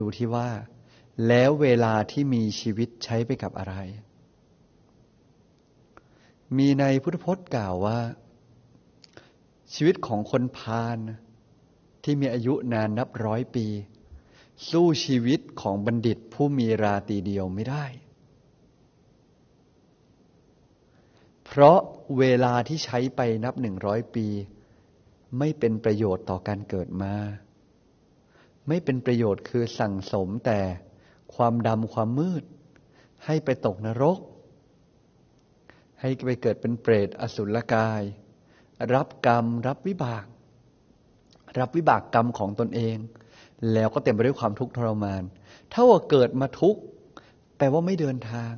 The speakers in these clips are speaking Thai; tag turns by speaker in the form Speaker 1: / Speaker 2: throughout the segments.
Speaker 1: ดูที่ว่าแล้วเวลาที่มีชีวิตใช้ไปกับอะไรมีในพุทธพจน์กล่าวว่าชีวิตของคนพาลที่มีอายุนานนับร้อยปีสู้ชีวิตของบัณฑิตผู้มีราตรีเดียวไม่ได้เพราะเวลาที่ใช้ไปนับ100 ปีไม่เป็นประโยชน์ต่อการเกิดมาไม่เป็นประโยชน์คือสั่งสมแต่ความดำความมืดให้ไปตกนรกให้ไปเกิดเป็นเปรตอสุรกายรับกรรมรับวิบากกรรมของตนเองแล้วก็เต็มไปด้วยความทุกข์ทรมานถ้าว่าเกิดมาทุกข์แปลว่าไม่เดินทาง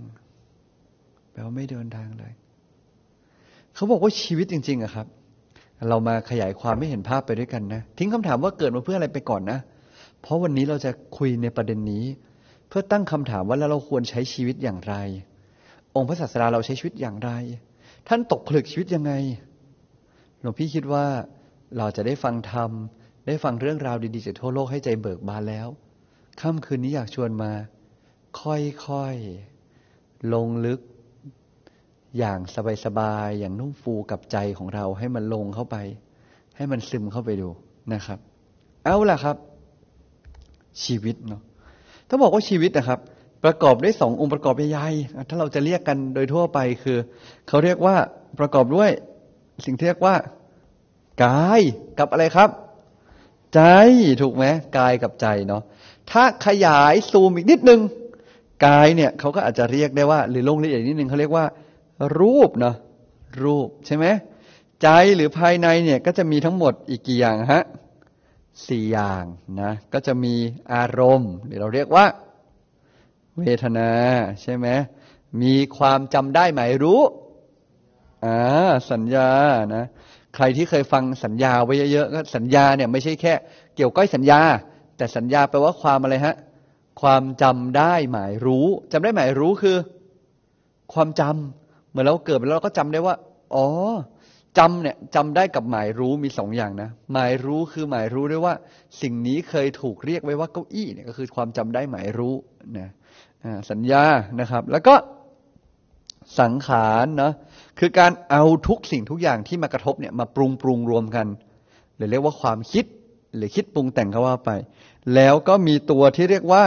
Speaker 1: เลยเขาบอกว่าชีวิตจริงๆอะครับเรามาขยายความไม่เห็นภาพไปด้วยกันนะทิ้งคำถามว่าเกิดมาเพื่ออะไรไปก่อนนะเพราะวันนี้เราจะคุยในประเด็นนี้เพื่อตั้งคำถามว่าแล้วเราควรใช้ชีวิตอย่างไรองค์พระศาสดาเราใช้ชีวิตอย่างไรท่านตกผลึกชีวิตยังไงหลวงพี่คิดว่าเราจะได้ฟังธรรมได้ฟังเรื่องราวดีๆจากทั่วโลกให้ใจเบิกบานแล้วค่ำคืนนี้อยากชวนมาค่อยๆลงลึกอย่างสบายๆอย่างนุ่มฟูกับใจของเราให้มันลงเข้าไปให้มันซึมเข้าไปดูนะครับเอาล่ะครับชีวิตเนาะถ้าบอกว่าชีวิตนะครับประกอบด้วย2 องค์ประกอบใหญ่ๆถ้าเราจะเรียกกันโดยทั่วไปคือเขาเรียกว่าประกอบด้วยสิ่งที่เรียกว่ากายกับอะไรครับใจถูกไหมกายกับใจเนาะถ้าขยายซูมอีกนิดนึงกายเนี่ยเขาก็อาจจะเรียกได้ว่าหรือลงละเอียดนิดนึงเขาเรียกว่ารูปเนาะรูปใช่ไหมใจหรือภายในเนี่ยก็จะมีทั้งหมดอีกกี่อย่างฮะ4 อย่างนะก็จะมีอารมณ์หรือเราเรียกว่าเวทนาใช่ไหมมีความจำได้หมายรู้สัญญานะใครที่เคยฟังสัญญาไว้เยอะๆก็สัญญาเนี่ยไม่ใช่แค่เกี่ยวก้อยสัญญาแต่สัญญาแปลว่าความอะไรฮะความจำได้หมายรู้จำได้หมายรู้คือความจำเมื่อเราเกิดไปแล้วเราก็จำได้ว่าอ๋อจำเนี่ยจำได้กับหมายรู้มี2 อย่างนะหมายรู้คือหมายรู้ด้วยว่าสิ่งนี้เคยถูกเรียกไว้ว่าเก้าอี้เนี่ยก็คือความจำได้หมายรู้นะสัญญานะครับแล้วก็สังขารเนาะคือการเอาทุกสิ่งทุกอย่างที่มากระทบเนี่ยมาปรุงรวมกันหรือเรียกว่าความคิดหรือคิดปรุงแต่งก็ว่าไปแล้วก็มีตัวที่เรียกว่า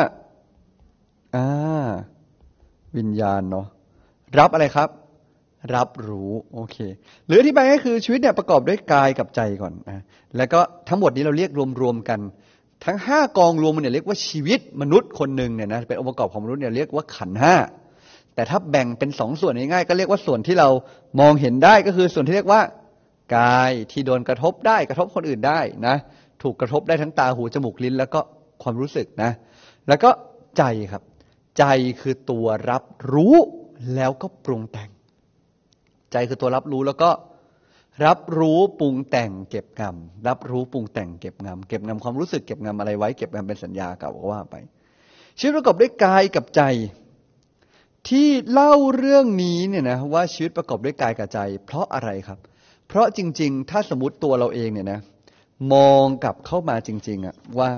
Speaker 1: วิญญาณเนาะรับอะไรครับรับรู้โอเคหรืออธิบายก็คือชีวิตเนี่ยประกอบด้วยกายกับใจก่อนแล้วก็ทั้งหมดนี้เราเรียกรวมๆกันทั้ง5 กองรวมมันเนี่ยเรียกว่าชีวิตมนุษย์คนหนึ่งเนี่ยนะเป็นองค์ประกอบของมนุษย์เนี่ยเรียกว่าขันธ์5แต่ถ้าแบ่งเป็น2 ส่วนง่ายๆก็เรียกว่าส่วนที่เรามองเห็นได้ก็คือส่วนที่เรียกว่ากายที่โดนกระทบได้กระทบคนอื่นได้นะถูกกระทบได้ทั้งตาหูจมูกลิ้นแล้วก็ความรู้สึกนะแล้วก็ใจครับใจคือตัวรับรู้แล้วก็ปรุงแต่งใจคือตัวรับรู้แล้วก็รับรู้ปรุงแต่งเก็บงำรับรู้ปรุงแต่งเก็บงำความรู้สึกเก็บงำอะไรไว้เก็บงำเป็นสัญญาเก่าก็ว่าไปชีวิตประกอบด้วยกายกับใจที่เล่าเรื่องนี้เนี่ยนะว่าชีวิตประกอบด้วยกายกับใจเพราะอะไรครับเพราะจริงๆถ้าสมมติตัวเราเองเนี่ยนะมองกลับเข้ามาจริงๆอะว่า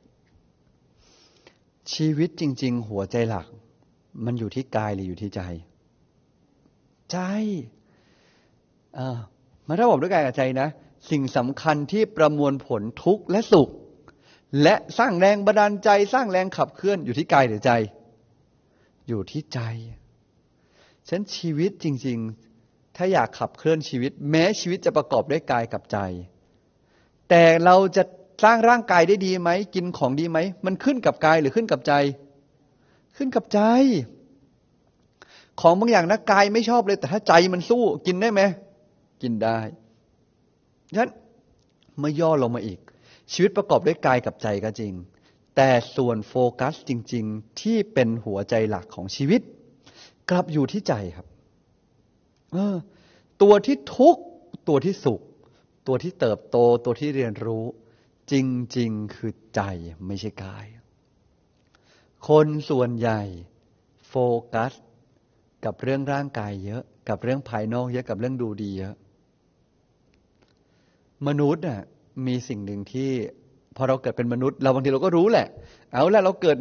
Speaker 1: ชีวิตจริงๆหัวใจหลักมันอยู่ที่กายหรืออยู่ที่ใจมาถ้าบอกด้วยกายกับใจนะสิ่งสำคัญที่ประมวลผลทุกข์และสุขและสร้างแรงบันดาลใจสร้างแรงขับเคลื่อนอยู่ที่กายหรือใจอยู่ที่ใจฉะนั้นชีวิตจริงๆถ้าอยากขับเคลื่อนชีวิตแม้ชีวิตจะประกอบด้วยกายกับใจแต่เราจะสร้างร่างกายได้ดีไหมกินของดีไหมมันขึ้นกับกายหรือขึ้นกับใจขึ้นกับใจของบางอย่างนะกายไม่ชอบเลยแต่ถ้าใจมันสู้กินได้ไหมกินได้ฉะนั้นเมื่อย่อลงมาอีกชีวิตประกอบด้วยกายกับใจก็จริงแต่ส่วนโฟกัสจริงๆที่เป็นหัวใจหลักของชีวิตกลับอยู่ที่ใจครับตัวที่ทุกข์ตัวที่สุขตัวที่เติบโตตัวที่เรียนรู้จริงๆคือใจไม่ใช่กายคนส่วนใหญ่โฟกัสกับเรื่องร่างกายเยอะกับเรื่องภายนอกเยอะกับเรื่องดูดีเยอะมนุษย์มีสิ่งหนึ่งที่พอเราเกิดเป็นมนุษย์เราบางทีเราก็รู้แหละเอาละเราเกิด